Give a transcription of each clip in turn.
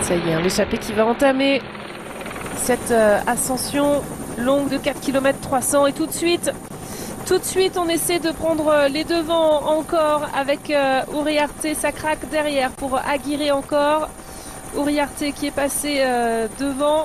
Ça y est, hein, l'échappée qui va entamer cette ascension longue de 4 km 300 et tout de suite, on essaie de prendre les devants encore avec Uriarte. Ça craque derrière pour Aguirre encore. Uriarte qui est passé devant.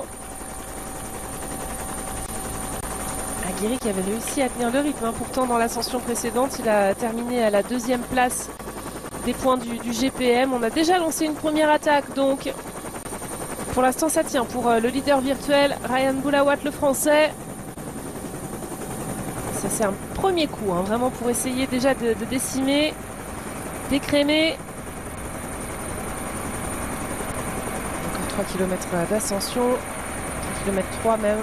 Aguirre qui avait réussi à tenir le rythme, hein. Pourtant dans l'ascension précédente, il a terminé à la 2e place des points du GPM. On a déjà lancé une première attaque, donc pour l'instant ça tient pour le leader virtuel Ryan Boulawat, le français. Ça c'est un premier coup, hein, vraiment pour essayer déjà de décimer, d'écrémer. Encore 3 km d'ascension, 3 km 3 même.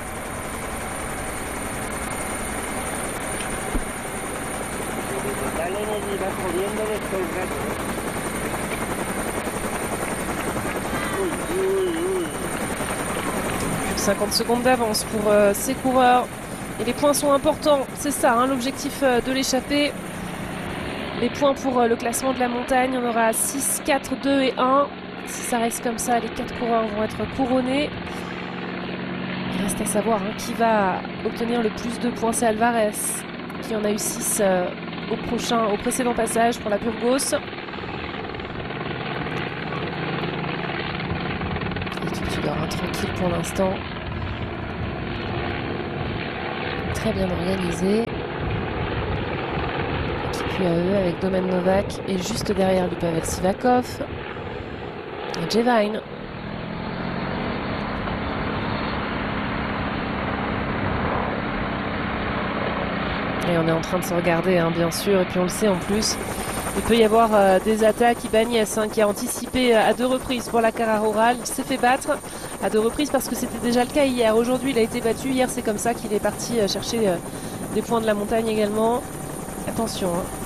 Plus de 50 secondes d'avance pour ces coureurs. Et les points sont importants, c'est ça, hein, l'objectif de l'échappée. Les points pour le classement de la montagne, on aura 6, 4, 2 et 1. Si ça reste comme ça, les 4 coureurs vont être couronnés. Il reste à savoir, hein, qui va obtenir le plus de points. C'est Alvarez qui en a eu 6 au précédent passage pour la Burgos. L'équipe Tudor, hein, tranquille pour l'instant. Très bien organisé. L'équipe UAE avec Domen Novak et juste derrière lui Pavel Sivakov et Jevine. Et on est en train de se regarder, hein, bien sûr, et puis on le sait en plus. Il peut y avoir des attaques. Ibanez, hein, qui a anticipé à 2 reprises pour la Cara Rural. Il s'est fait battre à 2 reprises parce que c'était déjà le cas hier. Aujourd'hui, il a été battu. Hier, c'est comme ça qu'il est parti chercher des points de la montagne également. Attention, hein.